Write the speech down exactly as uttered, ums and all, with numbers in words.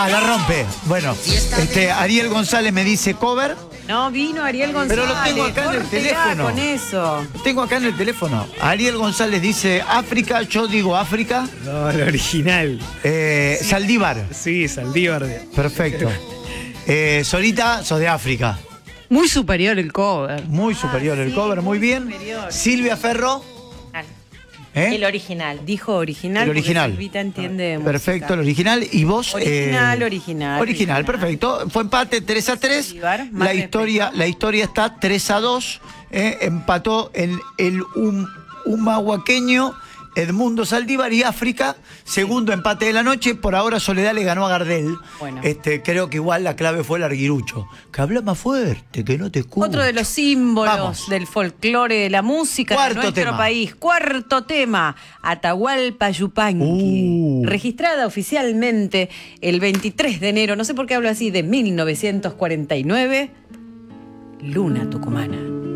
Ah, la rompe. Bueno, este, Ariel González me dice cover. No, vino Ariel González. Pero lo tengo acá en el Córtela teléfono. con eso. Lo tengo acá en el teléfono. Ariel González dice África, yo digo África. No, el original. Eh, Sí. Saldívar. Sí, Saldívar. Perfecto. Eh, Solita, sos de África. Muy superior el cover. Muy superior Ah, el sí, cover, muy muy bien. superior. Silvia Ferro. ¿Eh? El original. Dijo original. El original. porque Silvita entiende música. Perfecto, el original. ¿Y vos? Original, eh, original, Original, original. perfecto. Fue empate tres a tres. Saldívar, más La historia, respeto. la historia está tres a dos. eh, empató en el um, humahuaqueño Edmundo Saldívar y África. Segundo empate de la noche. Por ahora Soledad le ganó a Gardel. Bueno. Este, creo que igual la clave fue el arguirucho. Que habla más fuerte, que no te escucho. Otro de los símbolos Vamos. del folclore de la música Cuarto de nuestro tema. país. Cuarto tema, Atahualpa Yupanqui. Uh. Registrada oficialmente el veintitrés de enero, no sé por qué hablo así, de mil novecientos cuarenta y nueve, Luna Tucumana.